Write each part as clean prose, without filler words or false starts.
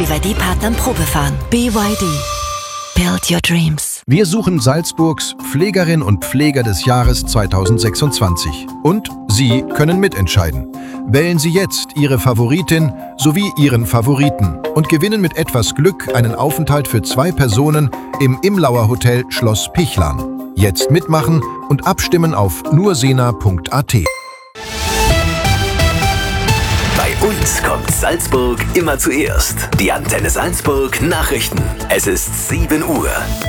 BYD-Partnern Probefahren. BYD. Build your dreams. Wir suchen Salzburgs Pflegerin und Pfleger des Jahres 2026. Und Sie können mitentscheiden. Wählen Sie jetzt Ihre Favoritin sowie Ihren Favoriten und gewinnen mit etwas Glück einen Aufenthalt für 2 Personen im Imlauer Hotel Schloss Pichlan. Jetzt mitmachen und abstimmen auf nursena.at. Bei uns kommt Salzburg immer zuerst. Die Antenne Salzburg Nachrichten. Es ist 7 Uhr.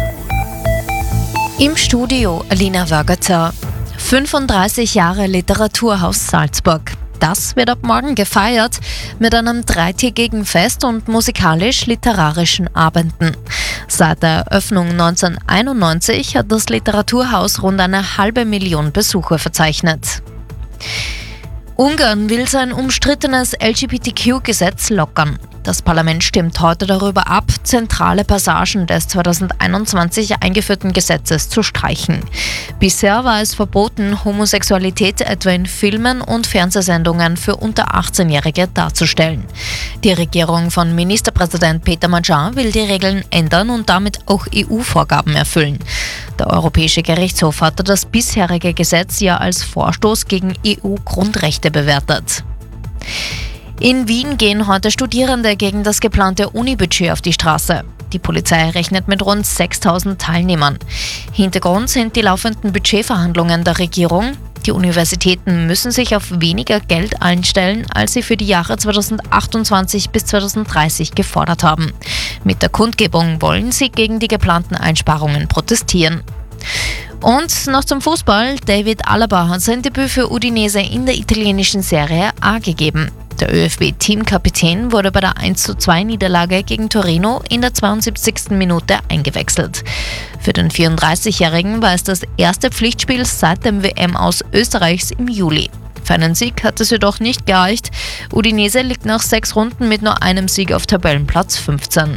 Im Studio Alina Wörgerter. 35 Jahre Literaturhaus Salzburg. Das wird ab morgen gefeiert mit einem 3-tägigen Fest und musikalisch-literarischen Abenden. Seit der Eröffnung 1991 hat das Literaturhaus rund 500.000 Besucher verzeichnet. Ungarn will sein umstrittenes LGBTQ-Gesetz lockern. Das Parlament stimmt heute darüber ab, zentrale Passagen des 2021 eingeführten Gesetzes zu streichen. Bisher war es verboten, Homosexualität etwa in Filmen und Fernsehsendungen für unter 18-Jährige darzustellen. Die Regierung von Ministerpräsident Peter Magyar will die Regeln ändern und damit auch EU-Vorgaben erfüllen. Der Europäische Gerichtshof hatte das bisherige Gesetz ja als Vorstoß gegen EU-Grundrechte bewertet. In Wien gehen heute Studierende gegen das geplante Unibudget auf die Straße. Die Polizei rechnet mit rund 6.000 Teilnehmern. Hintergrund sind die laufenden Budgetverhandlungen der Regierung. Die Universitäten müssen sich auf weniger Geld einstellen, als sie für die Jahre 2028 bis 2030 gefordert haben. Mit der Kundgebung wollen sie gegen die geplanten Einsparungen protestieren. Und noch zum Fußball. David Alaba hat sein Debüt für Udinese in der italienischen Serie A gegeben. Der ÖFB-Teamkapitän wurde bei der 1:2-Niederlage gegen Torino in der 72. Minute eingewechselt. Für den 34-Jährigen war es das erste Pflichtspiel seit dem WM-Aus Österreichs im Juli. Für einen Sieg hat es jedoch nicht gereicht. Udinese liegt nach 6 Runden mit nur einem Sieg auf Tabellenplatz 15.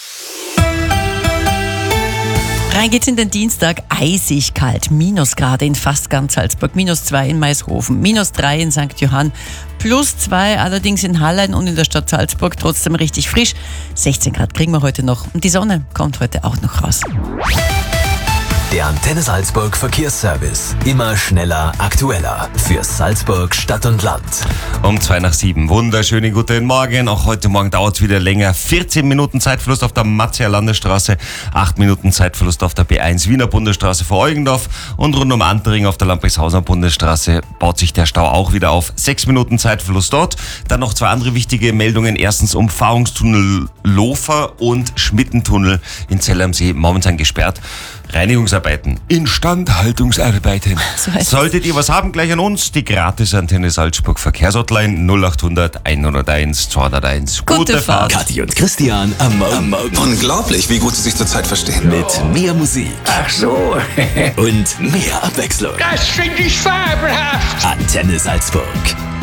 Rein geht's in den Dienstag, eisig kalt, Minusgrade in fast ganz Salzburg, -2 in Maishofen, -3 in St. Johann, +2 allerdings in Hallein und in der Stadt Salzburg, trotzdem richtig frisch. 16 Grad kriegen wir heute noch und die Sonne kommt heute auch noch raus. Der Antenne Salzburg Verkehrsservice. Immer schneller, aktueller. Für Salzburg, Stadt und Land. Um 6:02. Wunderschönen guten Morgen. Auch heute Morgen dauert es wieder länger. 14 Minuten Zeitverlust auf der Matzier Landesstraße, 8 Minuten Zeitverlust auf der B1 Wiener Bundesstraße vor Eugendorf und rund um Antering auf der Lamprechtshausener Bundesstraße baut sich der Stau auch wieder auf. 6 Minuten Zeitverlust dort. Dann noch 2 andere wichtige Meldungen. Erstens Umfahrungstunnel Lofer und Schmittentunnel in Zell am See momentan gesperrt. Reinigungsarbeiten, Instandhaltungsarbeiten. Solltet ihr was haben, gleich an uns. Die Gratis-Antenne Salzburg Verkehrshotline 0800 101 201. Gute Fahrt. Kathi und Christian am Morgen. Unglaublich, wie gut sie sich zurzeit verstehen. Mit mehr Musik. Ach so. Und mehr Abwechslung. Das finde ich fabelhaft. Antenne Salzburg.